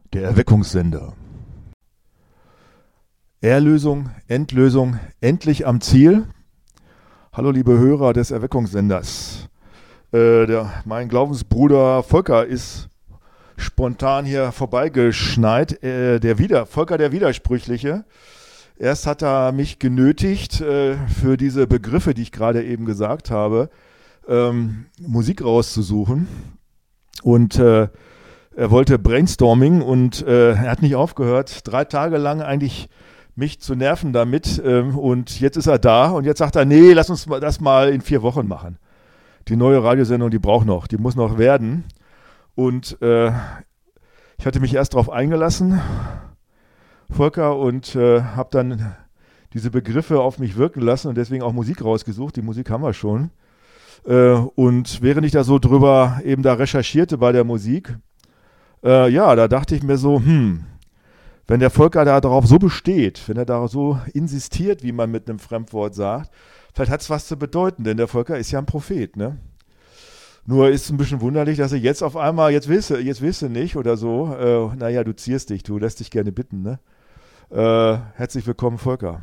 Der Erweckungssender. Erlösung, Endlösung, endlich am Ziel. Hallo liebe Hörer des Erweckungssenders. Mein Glaubensbruder Volker ist spontan hier vorbeigeschneit. Volker der Widersprüchliche. Erst hat er mich genötigt, für diese Begriffe, die ich gerade eben gesagt habe, Musik rauszusuchen. Und er wollte Brainstorming und er hat nicht aufgehört, 3 Tage lang eigentlich mich zu nerven damit. Und jetzt ist er da und jetzt sagt er, nee, lass uns das mal in 4 Wochen machen. Die neue Radiosendung, die muss noch werden. Und ich hatte mich erst darauf eingelassen, Volker, und habe dann diese Begriffe auf mich wirken lassen und deswegen auch Musik rausgesucht. Die Musik haben wir schon. Und während ich da so drüber eben da recherchierte bei der Musik, da dachte ich mir so, wenn der Volker da darauf so besteht, wenn er da so insistiert, wie man mit einem Fremdwort sagt, vielleicht hat es was zu bedeuten, denn der Volker ist ja ein Prophet, ne? Nur ist es ein bisschen wunderlich, dass er jetzt auf einmal, jetzt willst du nicht oder so, du zierst dich, du lässt dich gerne bitten, ne? Herzlich willkommen, Volker.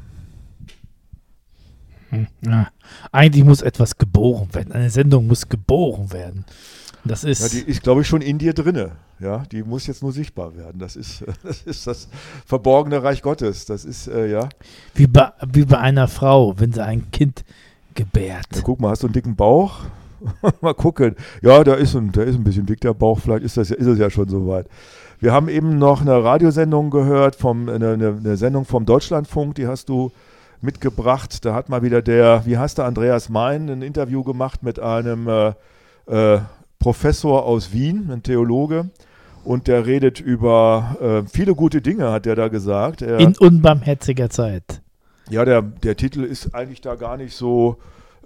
Ja, eigentlich muss etwas geboren werden. Eine Sendung muss geboren werden. Das ist. Ja, die ist, glaube ich, schon in dir drinne. Ja, die muss jetzt nur sichtbar werden. Das ist das verborgene Reich Gottes. Das ist, ja. Wie bei einer Frau, wenn sie ein Kind gebärt. Ja, guck mal, hast du einen dicken Bauch? Mal gucken. Ja, der ist ein bisschen dick, der Bauch. Vielleicht ist es ja schon soweit. Wir haben eben noch eine Radiosendung gehört, eine Sendung vom Deutschlandfunk, die hast du mitgebracht. Da hat mal wieder Andreas Mein ein Interview gemacht mit einem Professor aus Wien, ein Theologe, und der redet über viele gute Dinge, hat der da gesagt. In unbarmherziger Zeit. Ja, der Titel ist eigentlich da gar nicht so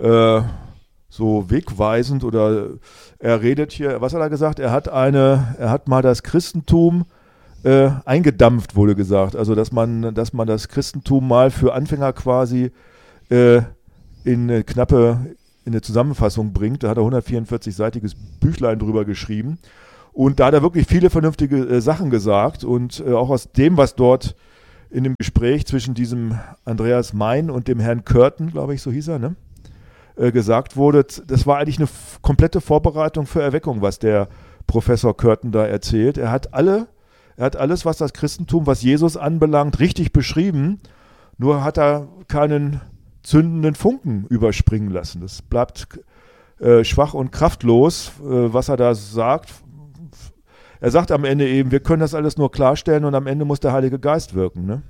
wegweisend, oder er redet hier, was hat er gesagt? Er hat mal das Christentum eingedampft, wurde gesagt. Also, dass man das Christentum mal für Anfänger quasi in eine Zusammenfassung bringt. Da hat er 144-seitiges Büchlein drüber geschrieben. Und da hat er wirklich viele vernünftige Sachen gesagt. Und auch aus dem, was dort in dem Gespräch zwischen diesem Andreas Mein und dem Herrn Curtin, glaube ich, so hieß er, ne? Gesagt wurde, das war eigentlich eine komplette Vorbereitung für Erweckung, was der Professor Curtin da erzählt. Er hat alles, was das Christentum, was Jesus anbelangt, richtig beschrieben, nur hat er keinen zündenden Funken überspringen lassen. Das bleibt schwach und kraftlos, was er da sagt. Er sagt am Ende eben, wir können das alles nur klarstellen und am Ende muss der Heilige Geist wirken. Ne?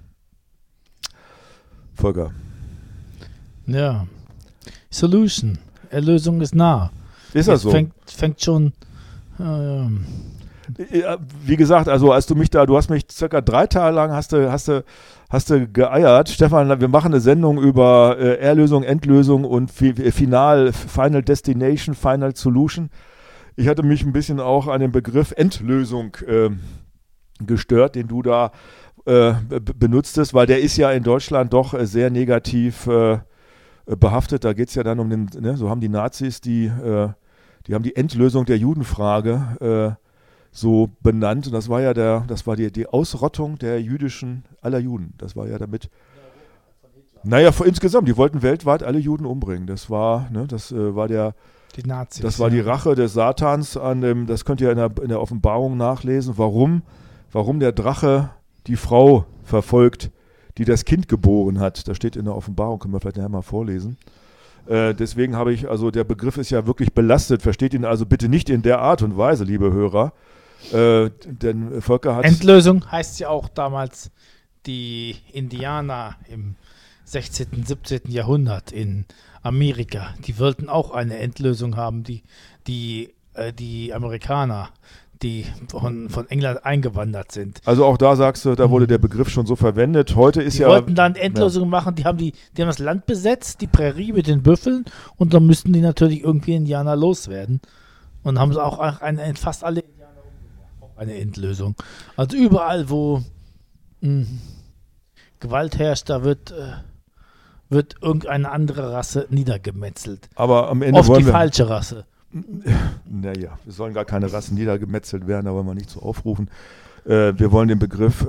Volker. Ja. Solution. Erlösung ist nah. Ist das so? Fängt schon. Wie gesagt, also du hast mich circa 3 Tage lang hast du geeiert. Stefan, wir machen eine Sendung über Erlösung, Endlösung und Final Destination, Final Solution. Ich hatte mich ein bisschen auch an den Begriff Endlösung gestört, den du da benutztest, weil der ist ja in Deutschland doch sehr negativ behaftet. Da geht es ja dann so haben die Nazis die haben die Endlösung der Judenfrage so benannt, und das war die Ausrottung aller Juden. Das war ja damit. Insgesamt, die wollten weltweit alle Juden umbringen. Das war die Nazis. Das war die Rache des Satans das könnt ihr in der Offenbarung nachlesen, warum der Drache die Frau verfolgt, die das Kind geboren hat. Das steht in der Offenbarung, können wir vielleicht nachher mal vorlesen. Deswegen der Begriff ist ja wirklich belastet. Versteht ihn also bitte nicht in der Art und Weise, liebe Hörer. Denn Volker hat... Endlösung heißt ja auch damals die Indianer im 16., 17. Jahrhundert in Amerika. Die wollten auch eine Endlösung haben, die Amerikaner, die von England eingewandert sind. Also auch da sagst du, da wurde der Begriff schon so verwendet. Heute ist die wollten dann Endlösungen machen, die haben das Land besetzt, die Prärie mit den Büffeln, und dann müssten die natürlich irgendwie Indianer loswerden. Und haben sie auch fast alle Indianer umgebracht. Auch eine Endlösung. Also überall, wo Gewalt herrscht, da wird irgendeine andere Rasse niedergemetzelt. Aber am Ende oft die falsche Rasse. Naja, es sollen gar keine Rassen niedergemetzelt werden, da wollen wir nicht so aufrufen. Wir wollen den Begriff,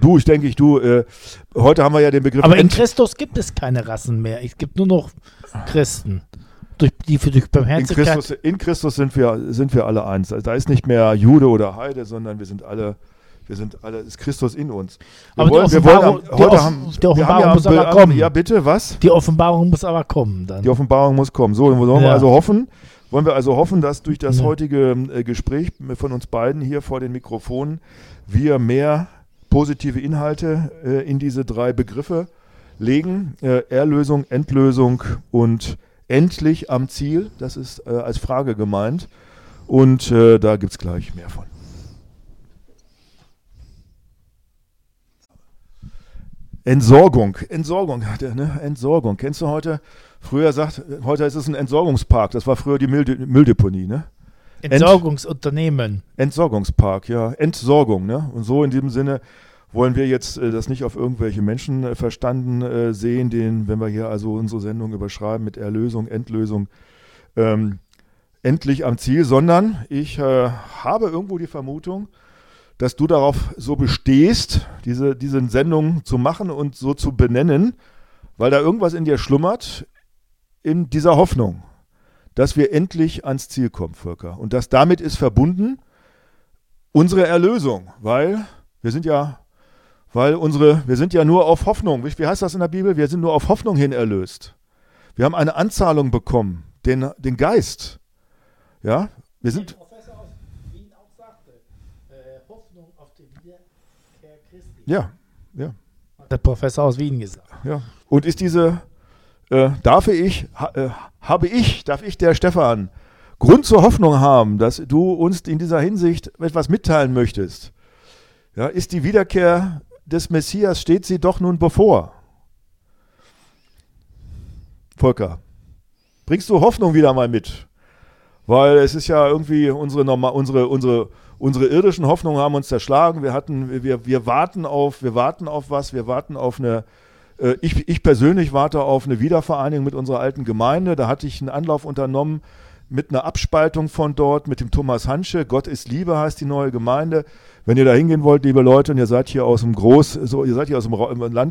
heute haben wir ja den Begriff. Aber in Christus gibt es keine Rassen mehr. Es gibt nur noch Christen. Die für durch Barmherzigkeit. In Christus sind wir alle eins. Da ist nicht mehr Jude oder Heide, sondern wir sind alle, ist Christus in uns. Die Offenbarung muss aber kommen. Ja, bitte, was? Die Offenbarung muss aber kommen dann. Die Offenbarung muss kommen. So, wollen wir also hoffen, dass durch das heutige Gespräch von uns beiden hier vor den Mikrofonen wir mehr positive Inhalte in diese 3 Begriffe legen. Erlösung, Endlösung und endlich am Ziel. Das ist als Frage gemeint. Und da gibt es gleich mehr von. Entsorgung. Entsorgung. Kennst du heute? Heute ist es ein Entsorgungspark. Das war früher die Mülldeponie, ne? Entsorgungsunternehmen. Entsorgungspark, ja. Entsorgung, ne? Und so in diesem Sinne wollen wir jetzt das nicht auf irgendwelche Menschen verstanden sehen, wenn wir hier also unsere Sendung überschreiben mit Erlösung, Endlösung, endlich am Ziel, sondern ich habe irgendwo die Vermutung, dass du darauf so bestehst, diese Sendung zu machen und so zu benennen, weil da irgendwas in dir schlummert, in dieser Hoffnung, dass wir endlich ans Ziel kommen, Volker. Und dass damit ist verbunden unsere Erlösung, weil wir sind ja nur auf Hoffnung. Wie heißt das in der Bibel? Wir sind nur auf Hoffnung hin erlöst. Wir haben eine Anzahlung bekommen, den Geist. Ja, wir sind. Ja. Hat der Professor aus Wien gesagt. Ja. Und ist darf ich, der Stefan, Grund zur Hoffnung haben, dass du uns in dieser Hinsicht etwas mitteilen möchtest? Ja, ist die Wiederkehr des Messias, steht sie doch nun bevor? Volker, bringst du Hoffnung wieder mal mit? Weil es ist ja irgendwie unsere irdischen Hoffnungen haben uns zerschlagen. Wir warten auf was? Wir warten auf eine. Ich persönlich warte auf eine Wiedervereinigung mit unserer alten Gemeinde. Da hatte ich einen Anlauf unternommen mit einer Abspaltung von dort, mit dem Thomas Hansche. Gott ist Liebe heißt die neue Gemeinde. Wenn ihr da hingehen wollt, liebe Leute, und ihr seid hier aus dem Land